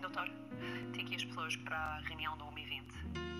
doutor, tem aqui as pessoas para a reunião do 1h20.